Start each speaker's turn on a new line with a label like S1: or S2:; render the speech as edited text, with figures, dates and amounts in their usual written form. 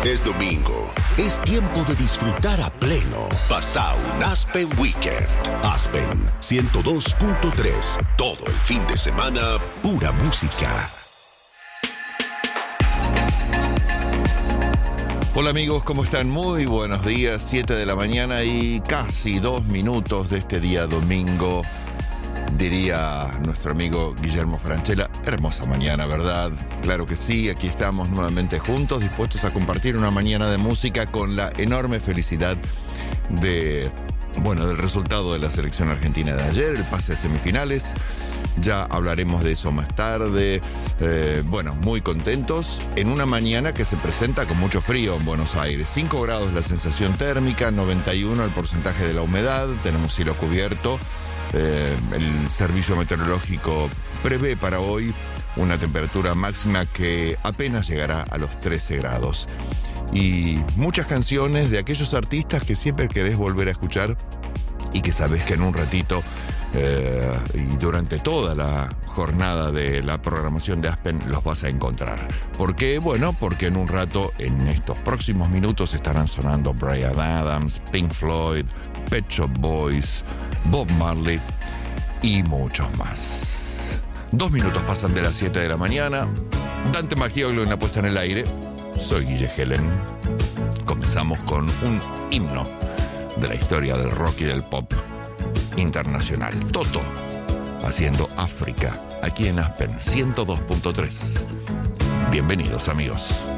S1: Es domingo. Es tiempo de disfrutar a pleno. Pasa un Aspen Weekend. Aspen 102.3. Todo el fin de semana, pura música.
S2: Hola amigos, ¿cómo están? Muy buenos días, 7 de la mañana y casi 2 minutos de este día domingo. Diría nuestro amigo Guillermo Francella, hermosa mañana, ¿verdad? Claro que sí, aquí estamos nuevamente juntos, dispuestos a compartir una mañana de música con la enorme felicidad del resultado de la selección argentina de ayer, el pase a semifinales. Ya hablaremos de eso más tarde. Muy contentos en una mañana que se presenta con mucho frío en Buenos Aires. 5 grados la sensación térmica, 91 el porcentaje de la humedad, tenemos cielo cubierto. El servicio meteorológico prevé para hoy una temperatura máxima que apenas llegará a los 13 grados. Y muchas canciones de aquellos artistas que siempre querés volver a escuchar y que sabés que en un ratito y durante toda la jornada de la programación de Aspen los vas a encontrar. ¿Por qué? Bueno, porque en un rato, en estos próximos minutos, estarán sonando Bryan Adams, Pink Floyd, Pet Shop Boys, Bob Marley y muchos más. 2 minutos pasan de las 7 de la mañana. Dante Maggiolo en la puesta en el aire. Soy Guille Helen. Comenzamos con un himno de la historia del rock y del pop internacional. Toto haciendo África, aquí en Aspen 102.3. Bienvenidos amigos.